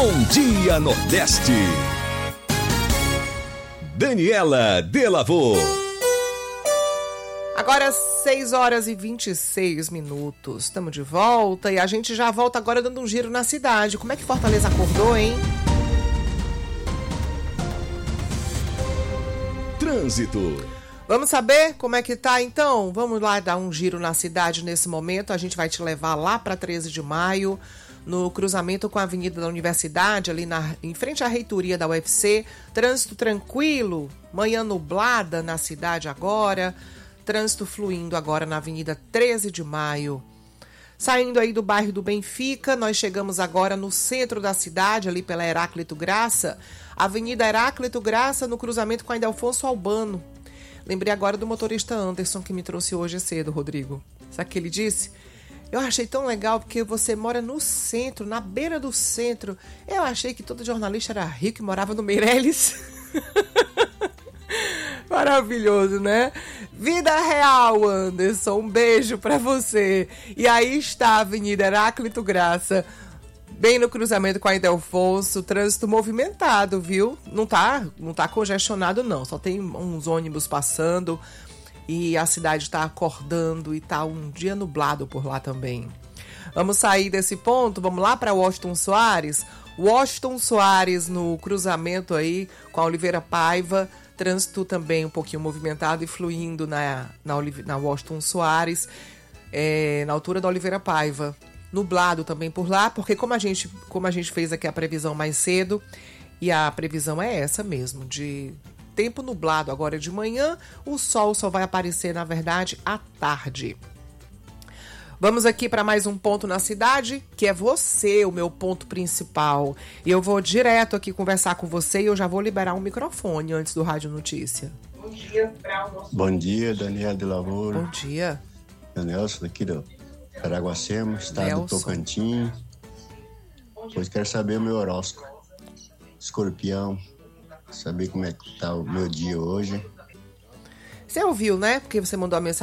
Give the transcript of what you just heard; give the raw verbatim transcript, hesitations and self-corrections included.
Bom Dia Nordeste. Daniela Delavô. Agora seis horas e vinte e seis minutos. Estamos de volta e a gente já volta agora dando um giro na cidade. Como é que Fortaleza acordou, hein? Trânsito. Vamos saber como é que tá, então? Vamos lá dar um giro na cidade nesse momento. A gente vai te levar lá para treze de maio, no cruzamento com a Avenida da Universidade, ali na, em frente à reitoria da U F C. Trânsito tranquilo, manhã nublada na cidade agora. Trânsito fluindo agora na Avenida treze de maio. Saindo aí do bairro do Benfica, nós chegamos agora no centro da cidade, ali pela Heráclito Graça. Avenida Heráclito Graça, no cruzamento com a Ildefonso Albano. Lembrei agora do motorista Anderson que me trouxe hoje cedo, Rodrigo. Sabe o que ele disse? Eu achei tão legal porque você mora no centro, na beira do centro. Eu achei que todo jornalista era rico e morava no Meireles. Maravilhoso, né? Vida real, Anderson. Um beijo pra você. E aí está a Avenida Heráclito Graça, bem no cruzamento com a Ildefonso, trânsito movimentado, viu? Não tá, não tá congestionado, não. Só tem uns ônibus passando e a cidade tá acordando e tá um dia nublado por lá também. Vamos sair desse ponto, vamos lá para Washington Soares. Washington Soares no cruzamento aí com a Oliveira Paiva. Trânsito também um pouquinho movimentado e fluindo na, na, na Washington Soares, é, na altura da Oliveira Paiva. Nublado também por lá, porque como a gente, como a gente fez aqui a previsão mais cedo, e a previsão é essa mesmo, de tempo nublado agora de manhã, o sol só vai aparecer, na verdade, à tarde. Vamos aqui para mais um ponto na cidade, que é você, o meu ponto principal. E eu vou direto aqui conversar com você e eu já vou liberar um microfone antes do Rádio Notícia. Bom dia, Bom dia, Daniela Delavô. Bom dia. Eu Nelson, daqui do Paraguacema, estado Nelson. do Tocantins. Pois quero saber o meu horóscopo. Escorpião, saber como é que tá o meu dia hoje. Você ouviu, né? Porque você mandou a mensagem